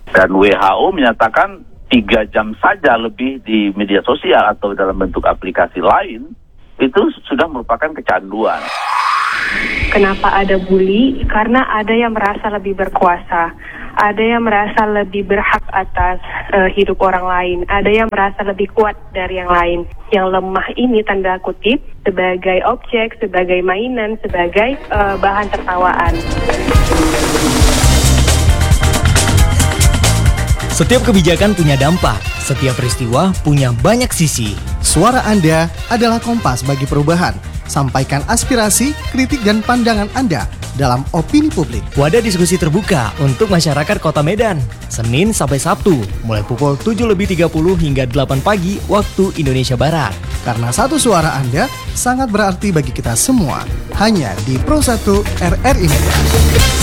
Dan WHO menyatakan 3 jam saja lebih di media sosial atau dalam bentuk aplikasi lain, itu sudah merupakan kecanduan. Kenapa ada bully? Karena ada yang merasa lebih berkuasa, ada yang merasa lebih berhak atas hidup orang lain, ada yang merasa lebih kuat dari yang lain. Yang lemah ini tanda kutip sebagai objek, sebagai mainan, sebagai bahan tertawaan. Setiap kebijakan punya dampak, setiap peristiwa punya banyak sisi. Suara Anda adalah kompas bagi perubahan. Sampaikan aspirasi, kritik, dan pandangan Anda dalam opini publik. Wadah diskusi terbuka untuk masyarakat Kota Medan, Senin sampai Sabtu, mulai pukul 7.30 hingga 8 pagi waktu Indonesia Barat. Karena satu suara Anda sangat berarti bagi kita semua. Hanya di Pro 1 RRI Medan.